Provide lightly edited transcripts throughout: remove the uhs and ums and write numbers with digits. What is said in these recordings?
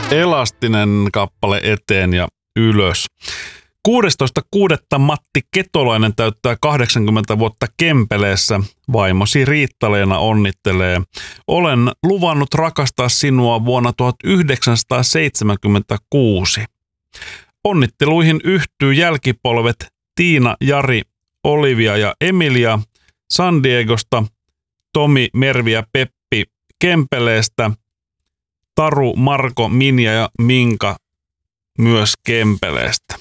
Elastinen kappale eteen ja ylös. 16.6. Matti Ketolainen täyttää 80 vuotta Kempeleessä. Vaimosi Riitta-Leena onnittelee. Olen luvannut rakastaa sinua vuonna 1976. Onnitteluihin yhtyy jälkipolvet Tiina, Jari, Olivia ja Emilia San Diegosta, Tomi, Mervi ja Peppi Kempeleestä, Taru, Marko, Minja ja Minka myös Kempeleestä.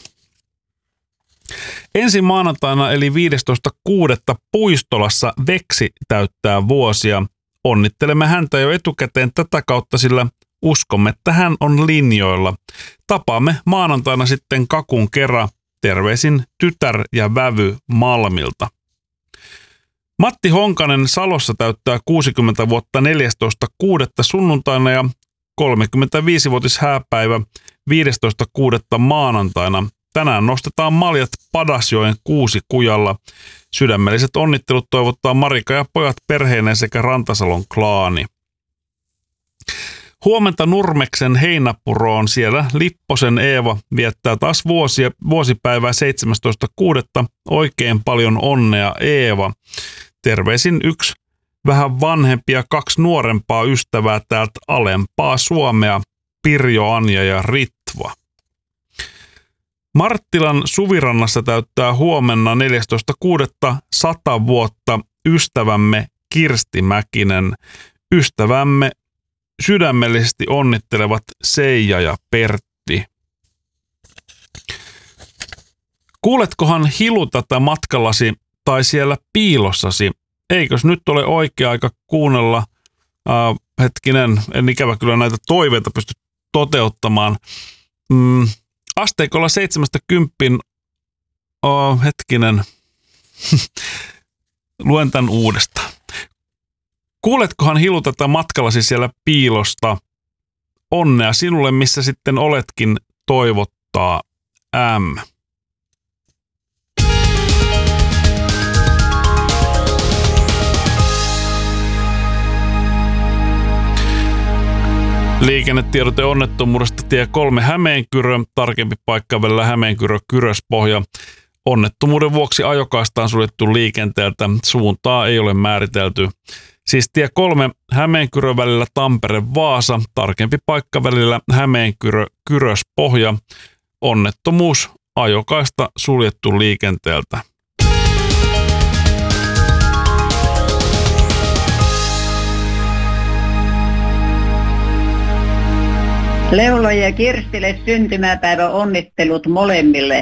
Ensi maanantaina eli 15.6. Puistolassa Veksi täyttää vuosia. Onnittelemme häntä jo etukäteen tätä kautta, sillä uskomme, että hän on linjoilla. Tapaamme maanantaina sitten kakun kerran. Terveisin tytär ja vävy Malmilta. Matti Honkanen Salossa täyttää 60 vuotta 14.6. sunnuntaina ja 35-vuotis hääpäivä 15.6. maanantaina. Tänään nostetaan maljat Padasjoen Kuusikujalla. Sydämelliset onnittelut toivottaa Marika ja pojat perheineen sekä Rantasalon klaani. Huomenta Nurmeksen Heinäpuroon. Siellä Lipposen Eeva viettää taas vuosipäivää 17.6. Oikein paljon onnea Eeva. Terveisin 1 vähän vanhempi ja 2 nuorempaa ystävää täältä alempaa Suomea, Pirjo, Anja ja Ritva. Marttilan Suvirannassa täyttää huomenna 14.6. 100 vuotta ystävämme Kirsti Mäkinen. Ystävämme sydämellisesti onnittelevat Seija ja Pertti. Kuuletkohan Hilu tätä matkallasi tai siellä piilossasi? Eikös nyt ole oikea aika kuunnella? En ikävä kyllä näitä toiveita pysty toteuttamaan. Asteikolla 7-10. Luen tämän uudestaan. Kuuletkohan Hilu tätä matkallasi siellä piilosta? Onnea sinulle, missä sitten oletkin, toivottaa M. Liikennetiedote onnettomuudesta tie 3 Hämeenkyrö, tarkempi paikka välillä Hämeenkyrö-Kyröspohja. Onnettomuuden vuoksi ajokaista on suljettu liikenteeltä, suuntaa ei ole määritelty. Siis tie 3 Hämeenkyrö välillä Tampere-Vaasa, tarkempi paikka välillä Hämeenkyrö-Kyröspohja. Onnettomuus, ajokaista suljettu liikenteeltä. Leulo ja Kirstille syntymäpäivä onnittelut molemmille.